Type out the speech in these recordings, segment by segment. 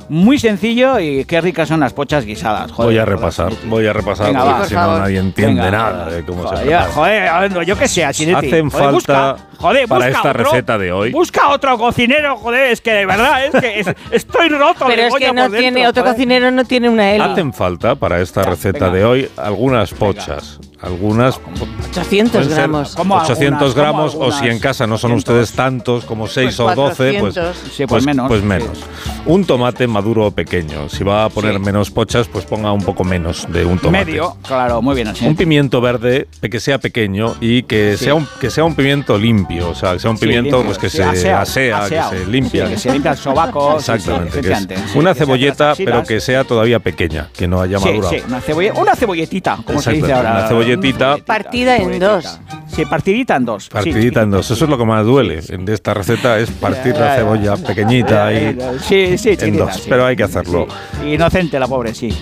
muy sencillo y qué ricas son las pochas guisadas. Joder, voy a repasar Venga, porque va. si no nadie entiende Venga, nada de cómo se joder, prepara. joder, yo qué sé, Asinetti. Hacen falta para esta receta de hoy. Busca otro cocinero, joder, es que de verdad, estoy roto. Pero es que no por tiene, dentro, otro joder. cocinero no tiene una Eli. Hacen falta para esta receta venga. de hoy algunas pochas. Algunas 800 pueden ser gramos. ¿Cómo 800 algunas? gramos, ¿Cómo o si en algunas? casa no son 800. ustedes tantos como 6 Pues o 12, pues 400. Sí, pues menos. Pues menos. Un tomate maduro o pequeño. Si va a poner Sí. menos pochas, pues ponga un poco menos de un tomate. Medio, claro, muy bien. Asinetti. Un pimiento verde que sea pequeño y que Sí. sea un pimiento limpio, o sea, que sea un Sí, pimiento limpio, pues que sí, se aseado. que se limpia. Sí, que se limpia el sobaco. Exactamente, sí, que es efectivamente. Sí, una que se hace cebolleta, las pero axilas. que sea todavía pequeña, que no haya Sí, madurado. sí, una cebolletita, como se dice Exacto, ahora. una cebolletita. Partida en dos. Sí, partidita en dos. Partidita en dos, eso es lo que más duele de esta receta, es partir la cebolla pequeñita y sí, en dos, pero hay que hacerlo. Sí. Inocente la pobre, sí.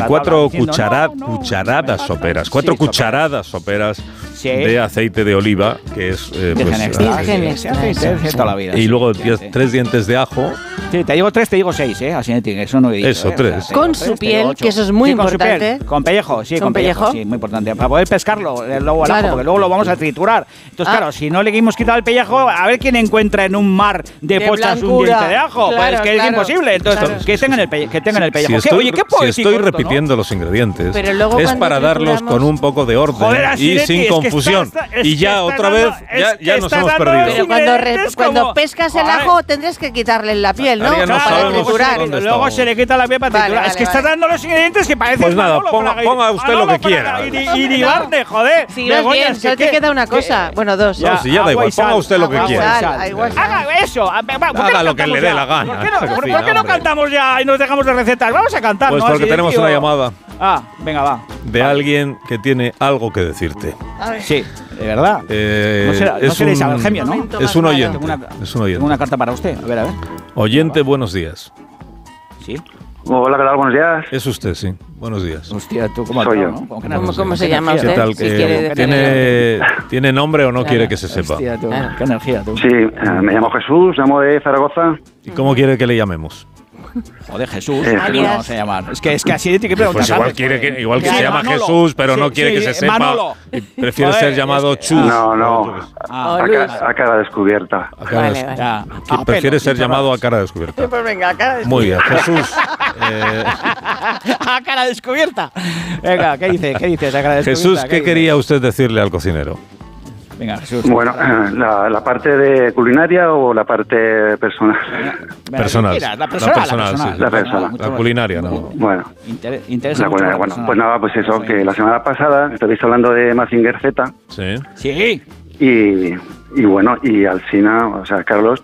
4 Diciendo, cucharadas no, soperas, sí, 4 soperas. cucharadas soperas Sí. de aceite de oliva, que es Virgen extra. Virgen Sí, extra, aceite eso. de toda la vida. y sí, luego fíjate. 3 dientes de ajo. Sí, te digo 3, te digo 6, así eso no he dicho. Eso, 3. te digo Con 3, su te digo piel, 8. que eso es muy Sí, con su importante. piel, con pellejo, sí, ¿Con con pellejo, pellejo? sí, muy importante. Para poder pescarlo, luego al ajo, Claro. porque luego lo vamos a triturar. Entonces, Ah. claro, si no le hemos quitado el pellejo, a ver quién encuentra en un mar de pochas un blancura. diente de ajo. Claro, Pues es que claro, es imposible. Entonces, claro. que tengan el pellejo. Si ¿Qué? estoy, Oye, qué si poético estoy esto, ¿no? repitiendo los ingredientes, Pero luego es cuando para darlos trituramos- con un poco de orden Joder, y Asinetti, sin es que confusión. es Y que ya está otra dando- vez, es ya que nos está hemos dando perdido. Pero cuando, ingredientes cuando como- pescas el Joder. ajo tendrás que quitarle la piel, ¿no? Ahora ya no para sabemos triturar. dónde Luego estamos. se le quita la piel para Vale, triturar. vale, es que vale. está dando los ingredientes que parecen Pues nada, Manolo ponga usted lo que quiera. Y Iribarne, joder. Sí, vas Begoña, bien, es solo te queda una cosa. Bueno, dos. No, si ya da agua igual, y sal, ponga usted lo que agua y quiera. sal. Igual. Haga eso. Haga lo que le dé la gana. ¿Por qué Cocina, no hombre. cantamos ya y nos dejamos de recetas? Vamos a cantar, Pues ¿no? porque Así de tenemos tío. una llamada Venga, va. de alguien que tiene algo que decirte. Sí, de verdad. No será Isabel Gemio, ¿no? Es un Más oyente. Tengo Es un oyente. Tengo una carta para usted. A ver. Oyente, buenos días. Sí. Hola, ¿qué tal? Buenos días. Es usted, sí. Buenos días. Hostia, tú cómo has Soy dado, yo. ¿no? Como que ¿Cómo se llama ¿Qué usted? tal? Si quiere ¿Tiene nombre o no Claro. quiere que se sepa? Hostia, tú. Claro. Qué energía, tú. Sí, me llamo Jesús, llamo de Zaragoza. ¿Y cómo quiere que le llamemos? Joder, Jesús. Alias. ¿Cómo lo vamos a llamar? Es que así tiene que preguntar. Pues igual ¿sabes? quiere que, igual que Sí, se llama Manolo. Jesús, pero no Sí, quiere sí, que se sepa. Manolo. Y prefiere Joder, ser llamado es que- Chus. No. Ah, Oh, Luz. A cara descubierta. A cara Vale, des- vale. ya. que A prefiere pelo, ser sin llamado a chorradas. cara descubierta. Pues venga, cara de Muy bien, Jesús. A cara descubierta. Venga, ¿qué dice? ¿Qué dice esa cara descubierta? Jesús, ¿qué dice? quería usted decirle al cocinero? Venga, Jesús. Bueno, la parte de culinaria o la parte personal. Venga, Personal. mira, la La personal. personal, sí. La personal. mucho La más. culinaria, no. Bueno, Interesa la mucho culinaria. la Bueno, personal. pues nada, pues eso, Sí. que la semana pasada estabais hablando de Mazinger Z Sí. Sí. y bueno, y al final, o sea, Carlos,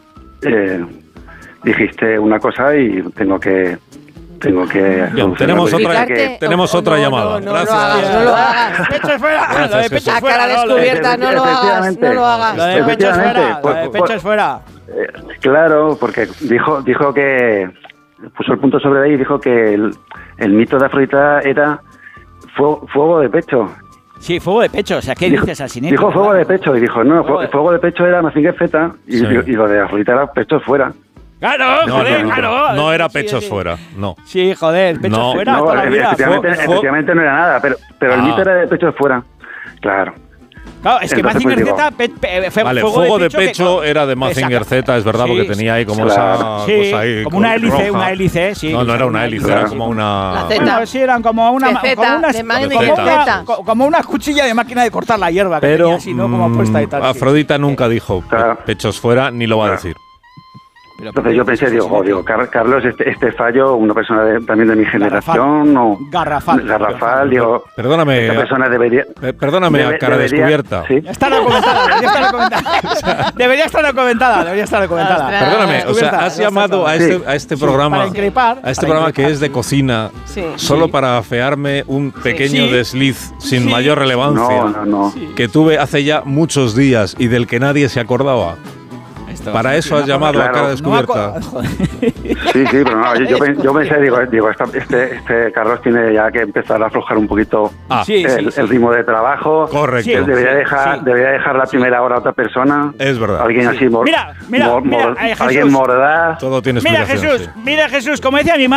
dijiste una cosa y tengo que Bien, tenemos otra, Explicarte- tenemos no, otra no, llamada. no, Gracias. no lo hagas, no lo hagas. Pecho fuera. Gracias, Lo de pecho Jesús. A fuera. cara no, lo de- descubierta, no lo hagas, Efectivamente. no lo hagas. Lo de pecho es Efectivamente, fuera. Lo de pecho es fuera. Claro, porque dijo que puso el punto sobre ahí y dijo que el mito de Afrodita era fuego de pecho. Sí, fuego de pecho. O sea, ¿qué dices al cine? Dijo fuego de pecho y dijo, no, Fuego de- fuego de pecho era Mazinger Z y, Sí. y lo de Afrodita era pecho fuera. Claro, No, joder, no, claro. no era Sí, pechos sí. fuera, no. Sí, joder, pecho No, fuera No, toda la vida. efectivamente no era nada, pero el Ah. mito era de pecho fuera. Claro. Claro, es que Entonces, Mazinger pues, Z, Vale, fuego de pecho que- era de Mazinger Z, es verdad, Sí, porque tenía ahí como claro. esa Sí, cosa ahí como una hélice, roja. una hélice, sí. No, no era una hélice, Claro. era como una... La Z. Bueno, sí, eran como una, De Z, como una, de Mazinger como una- Z. como una cuchilla de máquina de cortar la hierba que Pero tenía así, ¿no? Como puesta y tal. sí. Afrodita nunca dijo Claro. pechos fuera, ni lo va a Claro. decir. Pero, Entonces yo pensé, digo, Carlos, este fallo, una persona también de mi generación, o Garrafal, digo, Perdóname, esta persona debería... perdóname a cara debería- descubierta. Sí. Está documentada, debería estar documentada. Debería estar documentada. Ostras. Perdóname, o sea, Descubierta, has ya llamado a está. este Sí, programa, para increpar, a este para programa que increpar. es de cocina, Sí. solo Sí. para afearme un pequeño Sí. desliz sin Sí. mayor relevancia No. que tuve hace ya muchos días y del que nadie se acordaba. Esto Para es eso has una llamado cosa- a cara No, descubierta. Sí, pero no, yo pensé, digo, este Carlos tiene ya que empezar a aflojar un poquito Ah, Sí, el ritmo de trabajo. correcto. Sí. Debería dejar la primera hora a otra persona. Es verdad. Alguien así Mira, Jesús. alguien mordaz. Todo tiene Mira, explicación. Jesús, sí. mira, Jesús, como decía mi madre.